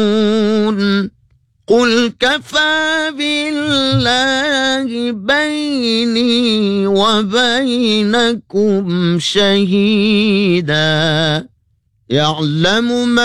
قل كفى بالله بيني وبينكم شهيدا يعلم ما